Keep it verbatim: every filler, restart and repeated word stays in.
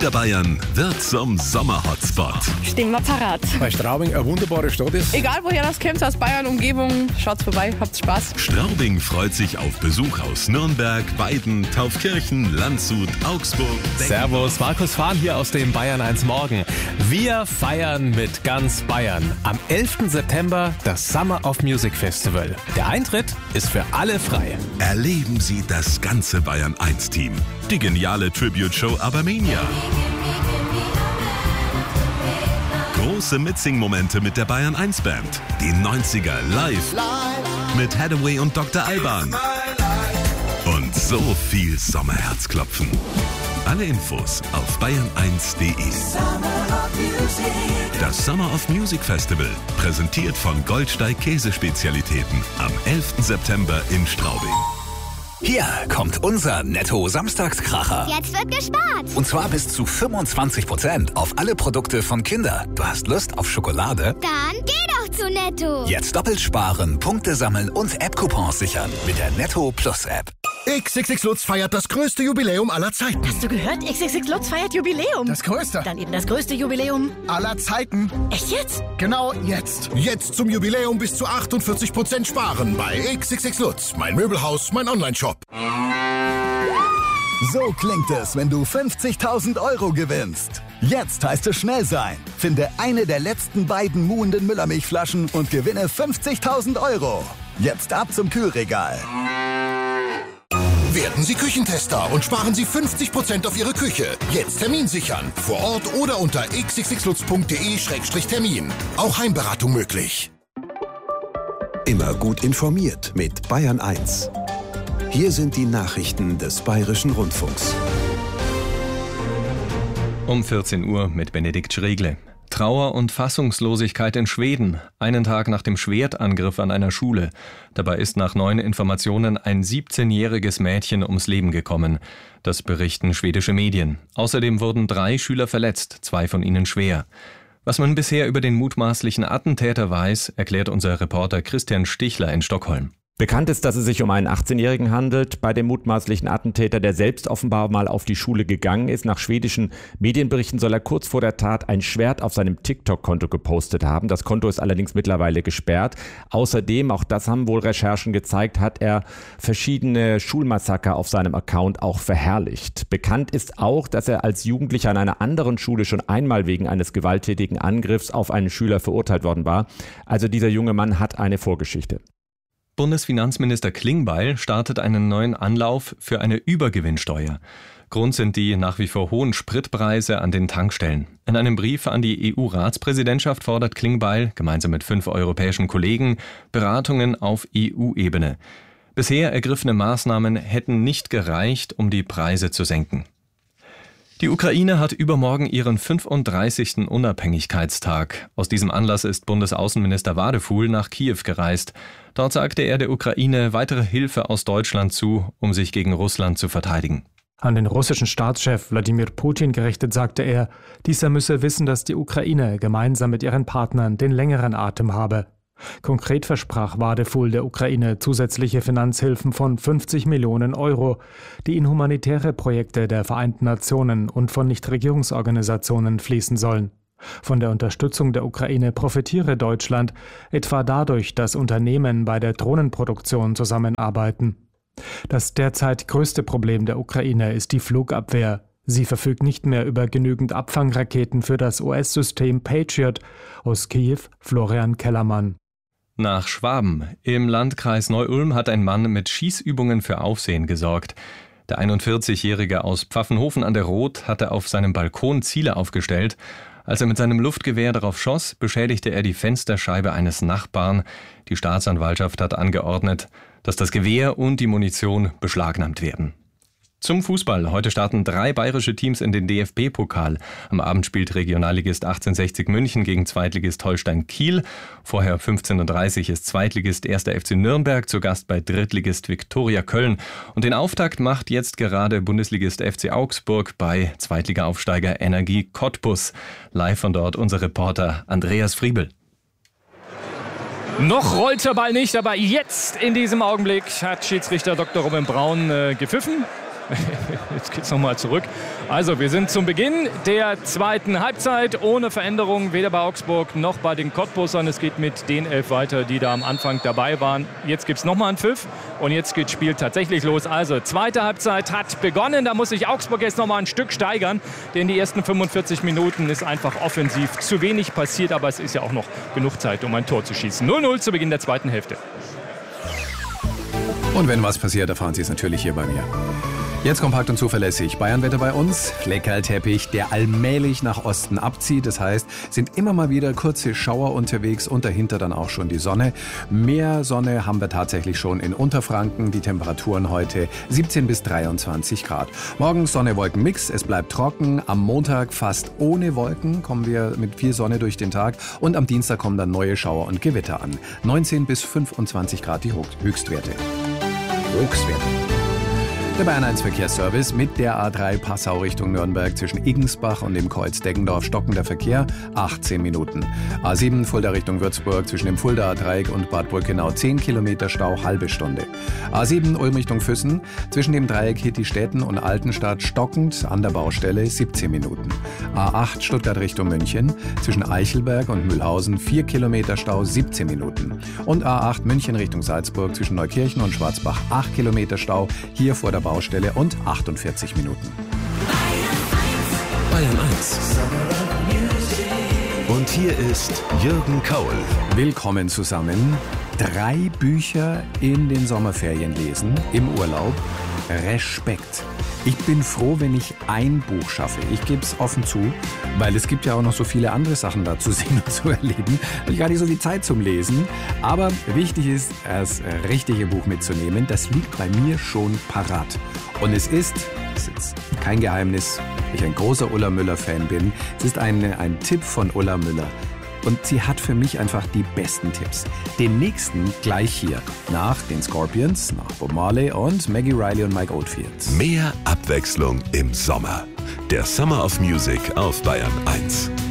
Niederbayern wird zum Sommerhotspot. Stehen wir parat. Weil Straubing eine wunderbare Stadt ist. Egal woher das kommt, aus Bayern, Umgebung, schaut's vorbei, habt Spaß. Straubing freut sich auf Besuch aus Nürnberg, Weiden, Taufkirchen, Landshut, Augsburg. Servus, Markus Fahn hier aus dem Bayern eins Morgen. Wir feiern mit ganz Bayern. Am elften September das Summer of Music Festival. Der Eintritt ist für alle frei. Erleben Sie das ganze Bayern eins Team. Die geniale Tribute-Show Abermania. Große Mitsing-Momente mit der Bayern eins Band. Die neunziger live mit Hathaway und Doktor Alban. Und so viel Sommerherzklopfen. Alle Infos auf bayern eins punkt de. Das Summer of Music Festival, präsentiert von Goldsteig Käsespezialitäten, am elften September in Straubing. Hier kommt unser Netto-Samstagskracher. Jetzt wird gespart. Und zwar bis zu fünfundzwanzig Prozent auf alle Produkte von Kinder. Du hast Lust auf Schokolade? Dann geh doch zu Netto. Jetzt doppelt sparen, Punkte sammeln und App-Coupons sichern mit der Netto Plus App. X X X Lutz feiert das größte Jubiläum aller Zeiten. Hast du gehört? X X X Lutz feiert Jubiläum. Das größte. Dann eben das größte Jubiläum aller Zeiten. Echt jetzt? Genau jetzt. Jetzt zum Jubiläum bis zu achtundvierzig Prozent sparen bei X X X Lutz. Mein Möbelhaus, mein Online-Shop. So klingt es, wenn du fünfzigtausend Euro gewinnst. Jetzt heißt es schnell sein. Finde eine der letzten beiden muhenden Müllermilchflaschen und gewinne fünfzigtausend Euro. Jetzt ab zum Kühlregal. Werden Sie Küchentester und sparen Sie fünfzig Prozent auf Ihre Küche. Jetzt Termin sichern. Vor Ort oder unter x x x lutz punkt de Schrägstrich Termin. Auch Heimberatung möglich. Immer gut informiert mit Bayern eins. Hier sind die Nachrichten des Bayerischen Rundfunks. Um vierzehn Uhr mit Benedikt Schregle. Trauer und Fassungslosigkeit in Schweden, einen Tag nach dem Schwertangriff an einer Schule. Dabei ist nach neuen Informationen ein siebzehnjähriges Mädchen ums Leben gekommen. Das berichten schwedische Medien. Außerdem wurden drei Schüler verletzt, zwei von ihnen schwer. Was man bisher über den mutmaßlichen Attentäter weiß, erklärt unser Reporter Christian Stichler in Stockholm. Bekannt ist, dass es sich um einen achtzehnjährigen handelt, bei dem mutmaßlichen Attentäter, der selbst offenbar mal auf die Schule gegangen ist. Nach schwedischen Medienberichten soll er kurz vor der Tat ein Schwert auf seinem TikTok-Konto gepostet haben. Das Konto ist allerdings mittlerweile gesperrt. Außerdem, auch das haben wohl Recherchen gezeigt, hat er verschiedene Schulmassaker auf seinem Account auch verherrlicht. Bekannt ist auch, dass er als Jugendlicher an einer anderen Schule schon einmal wegen eines gewalttätigen Angriffs auf einen Schüler verurteilt worden war. Also dieser junge Mann hat eine Vorgeschichte. Bundesfinanzminister Klingbeil startet einen neuen Anlauf für eine Übergewinnsteuer. Grund sind die nach wie vor hohen Spritpreise an den Tankstellen. In einem Brief an die E U-Ratspräsidentschaft fordert Klingbeil, gemeinsam mit fünf europäischen Kollegen, Beratungen auf E U-Ebene. Bisher ergriffene Maßnahmen hätten nicht gereicht, um die Preise zu senken. Die Ukraine hat übermorgen ihren fünfunddreißigsten Unabhängigkeitstag. Aus diesem Anlass ist Bundesaußenminister Wadefuhl nach Kiew gereist. Dort sagte er der Ukraine weitere Hilfe aus Deutschland zu, um sich gegen Russland zu verteidigen. An den russischen Staatschef Wladimir Putin gerichtet sagte er, dieser müsse wissen, dass die Ukraine gemeinsam mit ihren Partnern den längeren Atem habe. Konkret versprach Wadefuhl der Ukraine zusätzliche Finanzhilfen von fünfzig Millionen Euro, die in humanitäre Projekte der Vereinten Nationen und von Nichtregierungsorganisationen fließen sollen. Von der Unterstützung der Ukraine profitiere Deutschland, etwa dadurch, dass Unternehmen bei der Drohnenproduktion zusammenarbeiten. Das derzeit größte Problem der Ukraine ist die Flugabwehr. Sie verfügt nicht mehr über genügend Abfangraketen für das U S-System Patriot. Aus Kiew, Florian Kellermann. Nach Schwaben. Im Landkreis Neu-Ulm hat ein Mann mit Schießübungen für Aufsehen gesorgt. Der einundvierzigjährige aus Pfaffenhofen an der Roth hatte auf seinem Balkon Ziele aufgestellt. Als er mit seinem Luftgewehr darauf schoss, beschädigte er die Fensterscheibe eines Nachbarn. Die Staatsanwaltschaft hat angeordnet, dass das Gewehr und die Munition beschlagnahmt werden. Zum Fußball. Heute starten drei bayerische Teams in den D F B-Pokal. Am Abend spielt Regionalligist achtzehnhundertsechzig München gegen Zweitligist Holstein Kiel. Vorher fünfzehn Uhr dreißig ist Zweitligist erster F C Nürnberg zu Gast bei Drittligist Viktoria Köln. Und den Auftakt macht jetzt gerade Bundesligist F C Augsburg bei Zweitligaaufsteiger Energie Cottbus. Live von dort unser Reporter Andreas Friebel. Noch rollt der Ball nicht, aber jetzt in diesem Augenblick hat Schiedsrichter Doktor Robin Braun äh, gepfiffen. Jetzt geht's nochmal zurück. Also, wir sind zum Beginn der zweiten Halbzeit ohne Veränderung, weder bei Augsburg noch bei den Cottbusern. Es geht mit den elf weiter, die da am Anfang dabei waren. Jetzt gibt's nochmal einen Pfiff und jetzt geht das Spiel tatsächlich los. Also, zweite Halbzeit hat begonnen. Da muss sich Augsburg jetzt nochmal ein Stück steigern, denn die ersten fünfundvierzig Minuten ist einfach offensiv zu wenig passiert, aber es ist ja auch noch genug Zeit, um ein Tor zu schießen. null null zu Beginn der zweiten Hälfte. Und wenn was passiert, erfahren Sie es natürlich hier bei mir. Jetzt kompakt und zuverlässig. Bayernwetter bei uns. Fleckerlteppich, der allmählich nach Osten abzieht. Das heißt, sind immer mal wieder kurze Schauer unterwegs und dahinter dann auch schon die Sonne. Mehr Sonne haben wir tatsächlich schon in Unterfranken. Die Temperaturen heute siebzehn bis dreiundzwanzig Grad. Morgen Sonne-Wolken-Mix. Es bleibt trocken. Am Montag fast ohne Wolken kommen wir mit viel Sonne durch den Tag. Und am Dienstag kommen dann neue Schauer und Gewitter an. neunzehn bis fünfundzwanzig Grad die Höchstwerte. Höchstwerte. Der Bayern eins Verkehrsservice mit der A drei Passau Richtung Nürnberg zwischen Iggensbach und dem Kreuz Deggendorf stockender Verkehr achtzehn Minuten. A sieben Fulda Richtung Würzburg zwischen dem Fuldaer Dreieck und Bad Burkenau zehn Kilometer Stau, halbe Stunde. A sieben Ulm Richtung Füssen zwischen dem Dreieck Hittistetten und Altenstadt stockend an der Baustelle siebzehn Minuten. A acht Stuttgart Richtung München zwischen Eichelberg und Mühlhausen vier Kilometer Stau, siebzehn Minuten. Und A acht München Richtung Salzburg zwischen Neukirchen und Schwarzbach acht Kilometer Stau, hier vor der Baustelle und achtundvierzig Minuten. Bayern eins. Und hier ist Jürgen Kaul. Willkommen zusammen. Drei Bücher in den Sommerferien lesen, im Urlaub. Respekt. Ich bin froh, wenn ich ein Buch schaffe. Ich gebe es offen zu, weil es gibt ja auch noch so viele andere Sachen da zu sehen und zu erleben. Ich habe gar nicht so viel Zeit zum Lesen. Aber wichtig ist, das richtige Buch mitzunehmen. Das liegt bei mir schon parat. Und es ist, das ist jetzt kein Geheimnis, ich ein großer Ulla Müller-Fan bin. Es ist ein, ein Tipp von Ulla Müller. Und sie hat für mich einfach die besten Tipps. Den nächsten gleich hier. Nach den Scorpions, nach Bob Marley und Maggie Riley und Mike Oldfield. Mehr Abwechslung im Sommer. Der Summer of Music auf Bayern eins.